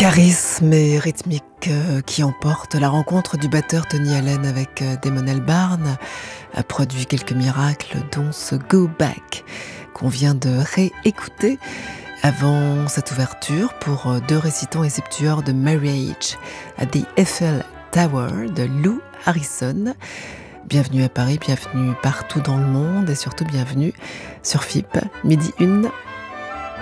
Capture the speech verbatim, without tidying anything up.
Charisme et rythmique euh, qui emporte la rencontre du batteur Tony Allen avec euh, Damon Albarn a produit quelques miracles, dont ce Go Back qu'on vient de réécouter avant cette ouverture pour euh, deux récitants et septuors de Marriage à The Eiffel Tower de Lou Harrison. Bienvenue à Paris, bienvenue partout dans le monde et surtout bienvenue sur F I P, midi une.